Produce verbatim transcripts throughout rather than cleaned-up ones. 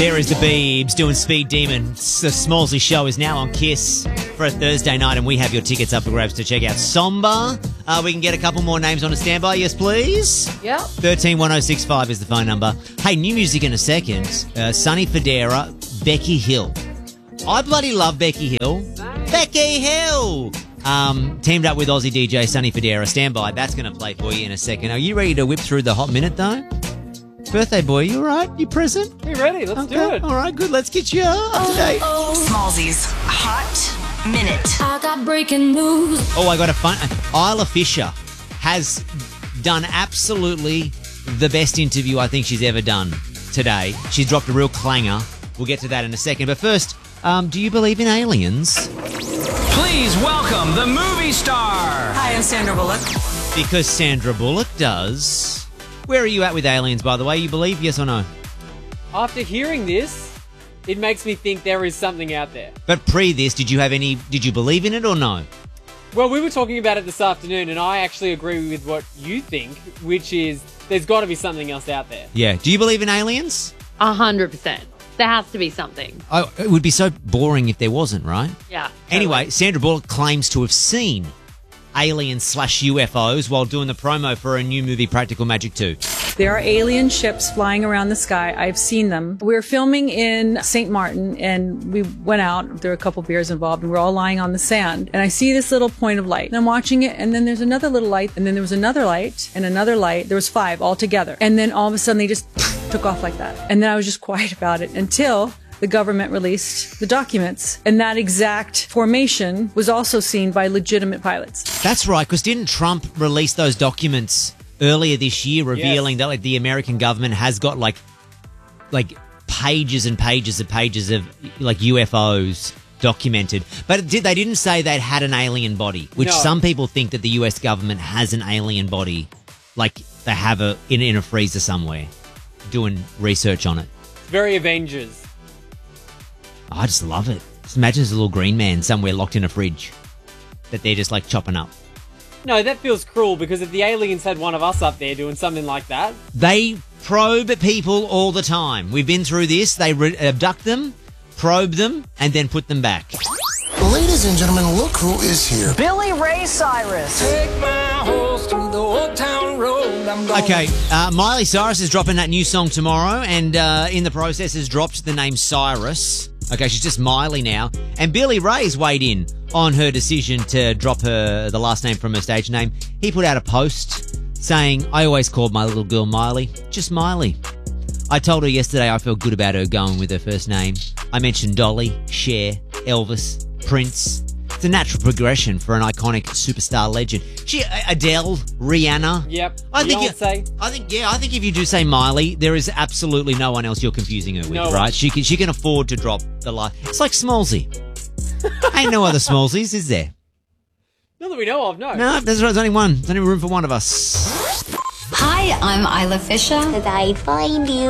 There is the Beebs doing Speed Demon. The Smallsy show is now on Kiss for a Thursday night, and we have your tickets up for grabs to check out Somber. Uh, we can get a couple more names on a standby. Yes, please. Yep. thirteen one oh six five is the phone number. Hey, new music in a second. Uh, Sonny Fodera, Becky Hill. I bloody love Becky Hill. Nice. Becky Hill! Um, teamed up with Aussie D J Sonny Fodera. Stand by. That's going to play for you in a second. Are you ready to whip through the hot minute, though? Birthday boy, you all right? You present? Be ready. Let's Okay. do it. All right, good. Let's get you up to date. Smallsy's Hot Minute. I got breaking news. Oh, I got a fun. Isla Fisher has done absolutely the best interview I think she's ever done today. She's dropped a real clanger. We'll get to that in a second. But first, um, do you believe in aliens? Please welcome the movie star. Hi, I'm Sandra Bullock. Because Sandra Bullock does. Where are you at with aliens, by the way? You believe, yes or no? After hearing this, it makes me think there is something out there. But pre this, did you have any? Did you believe in it or no? Well, we were talking about it this afternoon, and I actually agree with what you think, which is there's got to be something else out there. Yeah. Do you believe in aliens? A hundred percent. There has to be something. Oh, it would be so boring if there wasn't, right? Yeah. Anyway, Sandra Bullock claims to have seen aliens slash U F Os while doing the promo for a new movie, Practical Magic two. There are alien ships flying around the sky. I've seen them. We were filming in Saint Martin, and we went out. There were a couple beers involved, and we're all lying on the sand. And I see this little point of light. And I'm watching it, and then there's another little light, and then there was another light, and another light. There was five all together. And then all of a sudden, they just took off like that. And then I was just quiet about it until the government released the documents, and that exact formation was also seen by legitimate pilots. That's right, because didn't Trump release those documents earlier this year revealing Yes. that like the American government has got like like pages and pages and pages of like U F Os documented, but it did, they didn't say they'd had an alien body, which No. some people think that the U S government has an alien body, like they have a in, in a freezer somewhere, doing research on it. Very Avengers. I just love it. Just imagine there's a little green man somewhere locked in a fridge that they're just like chopping up. No, that feels cruel, because if the aliens had one of us up there doing something like that, They probe people all the time. We've been through this. They re- abduct them, probe them, and then put them back. Ladies and gentlemen, look who is here. Billy Ray Cyrus. Take my horse through the old town road. I'm going. Okay, uh, Miley Cyrus is dropping that new song tomorrow, and uh, in the process has dropped the name Cyrus. Okay, she's just Miley now. And Billy Ray's weighed in on her decision to drop her the last name from her stage name. He put out a post saying, I always called my little girl Miley, just Miley. I told her yesterday I felt good about her going with her first name. I mentioned Dolly, Cher, Elvis, Prince. It's a natural progression for an iconic superstar legend. She, Adele, Rihanna. yep, I think, you, Beyonce. I think, yeah, I think if you do say Miley, there is absolutely no one else you're confusing her with, No one. right? She can, she can afford to drop the line. It's like Smallsy. Ain't no other Smallsies, is there? Not that we know of, no. No, there's, there's only one. There's only room for one of us. Hi, I'm Isla Fisher. Did I find you?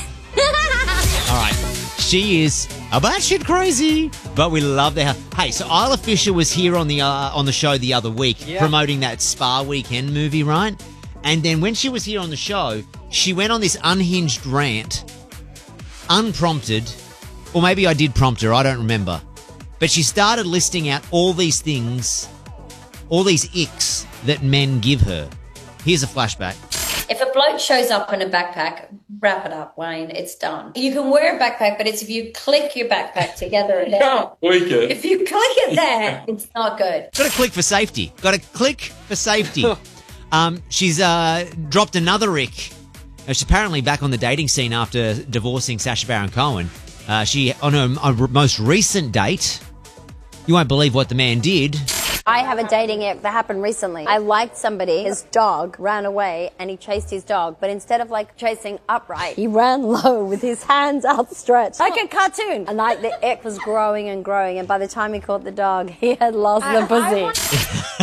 All right. She is a batshit crazy, but we love the hell. Hey, so Isla Fisher was here on the uh, on the show the other week Yeah. promoting that Spa Weekend movie, right? And then when she was here on the show, she went on this unhinged rant, unprompted, or maybe I did prompt her, I don't remember. But she started listing out all these things, all these icks that men give her. Here's a flashback. If a bloke shows up in a backpack, wrap it up, Wayne. It's done. You can wear a backpack, but it's if you click your backpack together. And down. Click it. If you click it there, it's not good. Got to click for safety. Got to click for safety. um, she's uh, dropped another ick. Uh, she's apparently back on the dating scene after divorcing Sacha Baron Cohen. Uh, she on her uh, most recent date. You won't believe what the man did. I have a dating app that happened recently. I liked somebody, his dog ran away and he chased his dog, but instead of like chasing upright, he ran low with his hands outstretched, like a cartoon. And like the ick was growing and growing, and by the time he caught the dog, he had lost the pussy.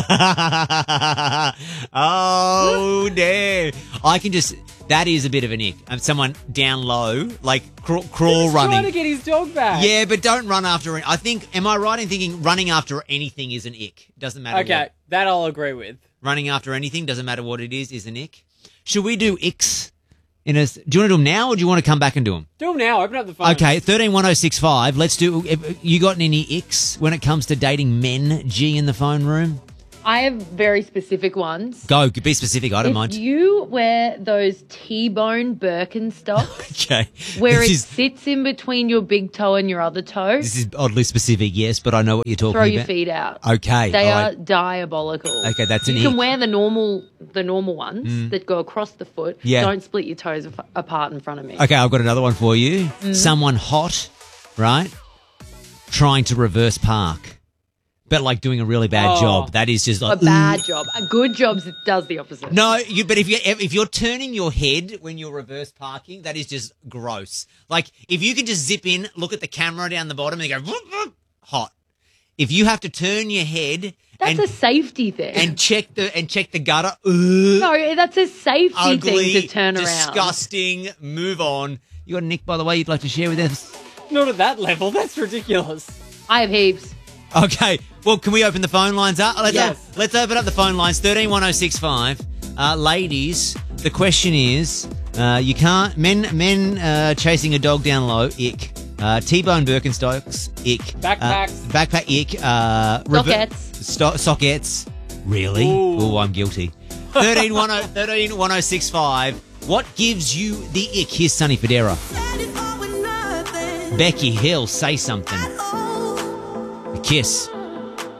Oh, damn. I can just... That is a bit of an ick. Um, someone down low, like crawl, crawl He's running. trying to get his dog back. Yeah, but don't run after it. I think, am I right in thinking running after anything is an ick? Doesn't matter Okay, what. that I'll agree with. Running after anything, doesn't matter what it is, is an ick. Should we do icks In a, do you want to do them now, or do you want to come back and do them? Do them now. Open up the phone. Okay, thirteen one oh six five. Let's do. You got any icks when it comes to dating men? G in the phone room. I have very specific ones. Go, be specific. I don't if mind. you wear those T-bone Birkenstocks, Okay. where This it is- sits in between your big toe and your other toe, This is oddly specific, yes, but I know what you're talking throw about. your feet out. Okay, They all are right. diabolical. Okay, that's an You can ick. wear the normal, the normal ones Mm. that go across the foot. Yeah. Don't split your toes af- apart in front of me. Okay, I've got another one for you. Mm. Someone hot, right? Trying to reverse park. But like doing a really bad Oh. job. That is just A like bad job. A good job does the opposite. No, you. But if you if you're turning your head when you're reverse parking, that is just gross. Like if you can just zip in, look at the camera down the bottom, and go whoop, whoop, hot. If you have to turn your head That's and a safety thing. and check the and check the gutter, ugh, no, that's a safety ugly, thing to turn around. disgusting. Move on. You got a nick, by the way, you'd like to share with us? Not at that level. That's ridiculous. I have heaps. Okay. Well, can we open the phone lines up? Let's, Yes. let's open up the phone lines. thirteen one oh six five. Uh, ladies, the question is, uh, you can't, men, men, uh, chasing a dog down low, ick. Uh, T-bone Birkenstocks, ick. Backpacks. Uh, backpack, ick. Uh, rever- Sockettes. Sto- sockettes. Really? Ooh. Oh, I'm guilty. thirteen one oh, thirteen one oh six five. What gives you the ick? Here's Sonny Federa. Becky Hill, say something. A kiss.